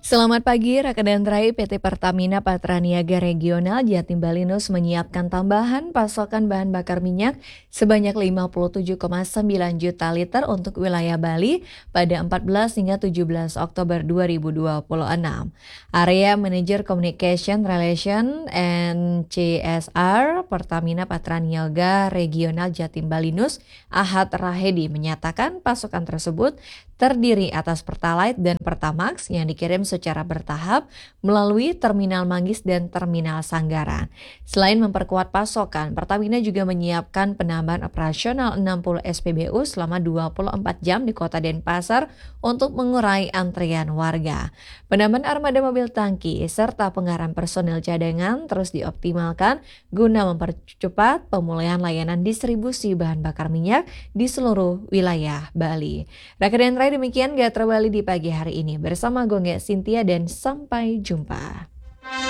Selamat pagi, rekan Trai PT Pertamina Patraniaga Regional Jatim Balinus menyiapkan tambahan pasokan bahan bakar minyak sebanyak 57,9 juta liter untuk wilayah Bali pada 14 hingga 17 Oktober 2026. Area Manager Communication Relation and CSR Pertamina Patraniaga Regional Jatim Balinus, Ahad Rahedi menyatakan pasokan tersebut terdiri atas Pertalite dan Pertamax yang dikirim secara bertahap melalui Terminal Manggis dan Terminal Sanggaran. Selain memperkuat pasokan, Pertamina juga menyiapkan penambahan operasional 60 SPBU selama 24 jam di Kota Denpasar untuk mengurai antrean warga. Penambahan armada mobil tangki serta pengarahan personil cadangan terus dioptimalkan guna mempercepat pemulihan layanan distribusi bahan bakar minyak di seluruh wilayah Bali. Rekan Trai, demikian Gatra Bali di pagi hari ini bersama Gongge Sintia dan sampai jumpa.